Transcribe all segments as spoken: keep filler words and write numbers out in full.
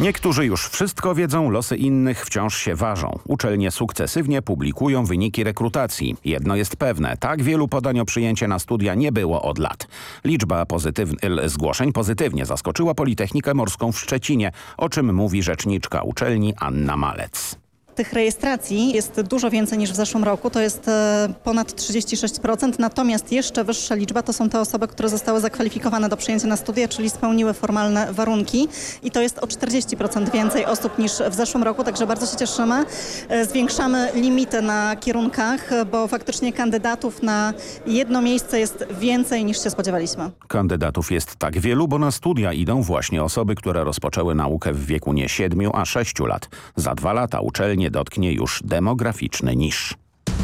Niektórzy już wszystko wiedzą, losy innych wciąż się ważą. Uczelnie sukcesywnie publikują wyniki rekrutacji. Jedno jest pewne, tak wielu podań o przyjęcie na studia nie było od lat. Liczba pozytyw... zgłoszeń pozytywnie zaskoczyła Politechnikę Morską w Szczecinie, o czym mówi rzeczniczka uczelni Anna Malec. Tych rejestracji jest dużo więcej niż w zeszłym roku, to jest ponad trzydzieści sześć procent, natomiast jeszcze wyższa liczba to są te osoby, które zostały zakwalifikowane do przyjęcia na studia, czyli spełniły formalne warunki i to jest o czterdzieści procent więcej osób niż w zeszłym roku, także bardzo się cieszymy. Zwiększamy limity na kierunkach, bo faktycznie kandydatów na jedno miejsce jest więcej niż się spodziewaliśmy. Kandydatów jest tak wielu, bo na studia idą właśnie osoby, które rozpoczęły naukę w wieku nie siedmiu, a sześciu lat. Za dwa lata uczelnie dotknie już demograficzny niż.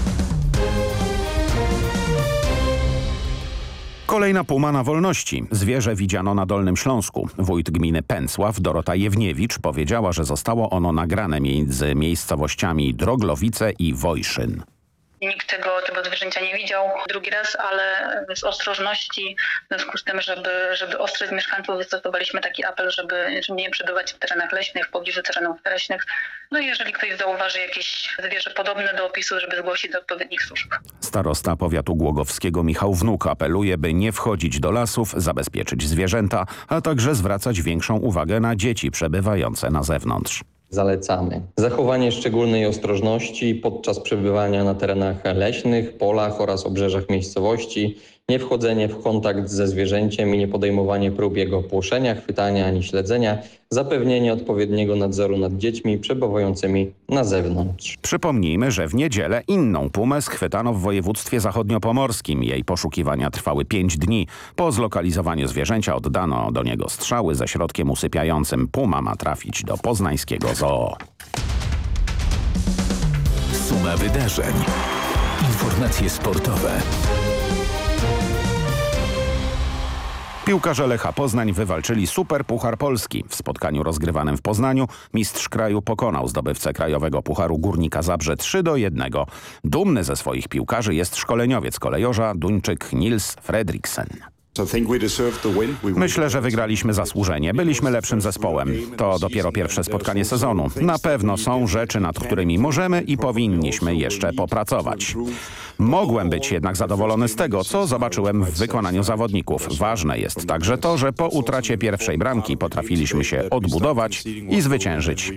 Kolejna puma na wolności. Zwierzę widziano na Dolnym Śląsku. Wójt gminy Pęcław, Dorota Jewniewicz, powiedziała, że zostało ono nagrane między miejscowościami Droglowice i Wojszyn. Nikt tego, tego zwierzęcia nie widział drugi raz, ale z ostrożności, w związku z tym, żeby, żeby ostrzec mieszkańców, wystosowaliśmy taki apel, żeby, żeby nie przebywać w terenach leśnych, w pobliżu terenów leśnych. No i jeżeli ktoś zauważy jakieś zwierzę podobne do opisu, żeby zgłosić do odpowiednich służb. Starosta powiatu głogowskiego Michał Wnuk apeluje, by nie wchodzić do lasów, zabezpieczyć zwierzęta, a także zwracać większą uwagę na dzieci przebywające na zewnątrz. Zalecamy zachowanie szczególnej ostrożności podczas przebywania na terenach leśnych, polach oraz obrzeżach miejscowości, nie wchodzenie w kontakt ze zwierzęciem i nie podejmowanie prób jego płoszenia, chwytania ani śledzenia, zapewnienie odpowiedniego nadzoru nad dziećmi przebywającymi na zewnątrz. Przypomnijmy, że w niedzielę inną pumę schwytano w województwie zachodniopomorskim. Jej poszukiwania trwały pięć dni. Po zlokalizowaniu zwierzęcia oddano do niego strzały ze środkiem usypiającym. Puma ma trafić do poznańskiego zoo. Suma wydarzeń. Informacje sportowe. Piłkarze Lecha Poznań wywalczyli Super Puchar Polski. W spotkaniu rozgrywanym w Poznaniu mistrz kraju pokonał zdobywcę krajowego Pucharu Górnika Zabrze trzy do jednego. Dumny ze swoich piłkarzy jest szkoleniowiec kolejorza Duńczyk Nils Fredriksen. Myślę, że wygraliśmy zasłużenie. Byliśmy lepszym zespołem. To dopiero pierwsze spotkanie sezonu. Na pewno są rzeczy, nad którymi możemy i powinniśmy jeszcze popracować. Mogłem być jednak zadowolony z tego, co zobaczyłem w wykonaniu zawodników. Ważne jest także to, że po utracie pierwszej bramki potrafiliśmy się odbudować i zwyciężyć.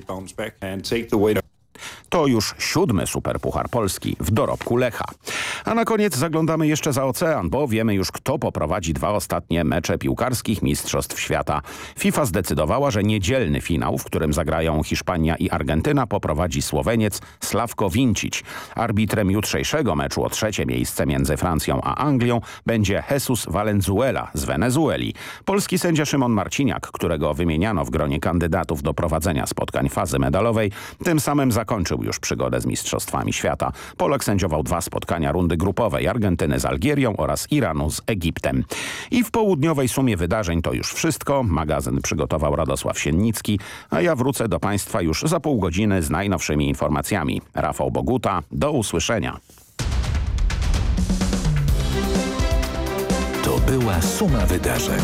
To już siódmy Superpuchar Polski w dorobku Lecha. A na koniec zaglądamy jeszcze za ocean, bo wiemy już, kto poprowadzi dwa ostatnie mecze piłkarskich Mistrzostw Świata. FIFA zdecydowała, że niedzielny finał, w którym zagrają Hiszpania i Argentyna, poprowadzi Słoweniec Slavko Vincic. Arbitrem jutrzejszego meczu o trzecie miejsce między Francją a Anglią będzie Jesus Valenzuela z Wenezueli. Polski sędzia Szymon Marciniak, którego wymieniano w gronie kandydatów do prowadzenia spotkań fazy medalowej, tym samym zakończył już przygodę z Mistrzostwami Świata. Polak sędziował dwa spotkania rundy grupowej Argentyny z Algierią oraz Iranu z Egiptem. I w południowej sumie wydarzeń to już wszystko. Magazyn przygotował Radosław Siennicki, a ja wrócę do Państwa już za pół godziny z najnowszymi informacjami. Rafał Boguta, do usłyszenia. To była suma wydarzeń.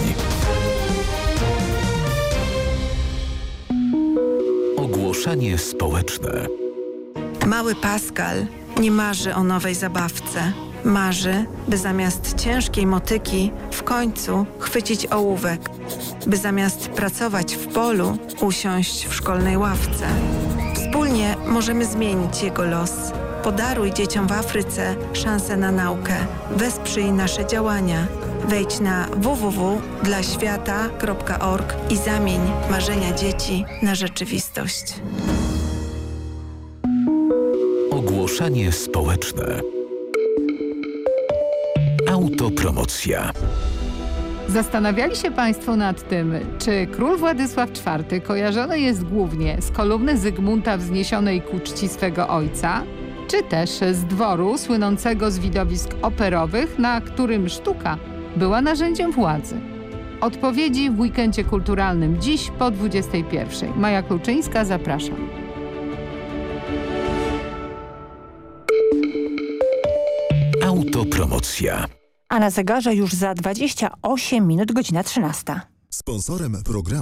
Ogłoszenie społeczne. Mały Pascal nie marzy o nowej zabawce. Marzy, by zamiast ciężkiej motyki w końcu chwycić ołówek. By zamiast pracować w polu usiąść w szkolnej ławce. Wspólnie możemy zmienić jego los. Podaruj dzieciom w Afryce szansę na naukę. Wesprzyj nasze działania. Wejdź na w w w kropka dla świata kropka org i zamień marzenia dzieci na rzeczywistość. Ogłoszenie społeczne. Autopromocja. Zastanawiali się Państwo nad tym, czy król Władysław czwarty kojarzony jest głównie z kolumny Zygmunta wzniesionej ku czci swego ojca, czy też z dworu słynącego z widowisk operowych, na którym sztuka była narzędziem władzy? Odpowiedzi w weekendzie kulturalnym dziś po dwudziestej pierwszej. Maja Kluczyńska, zapraszam. Autopromocja. A na zegarze już za dwadzieścia osiem minut godzina trzynasta. Sponsorem programu